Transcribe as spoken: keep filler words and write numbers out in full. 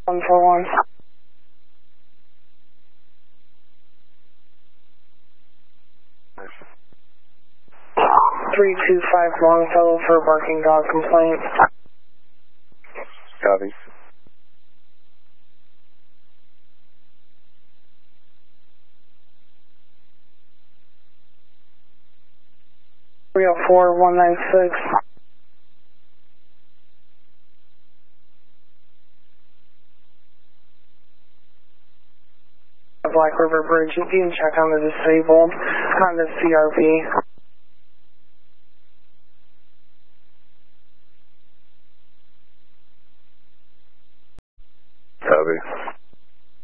one four one. three two five Longfellow for barking dog complaint. Copy. three oh four one nine six. Black River Bridge, you can check on the disabled, on the C R P.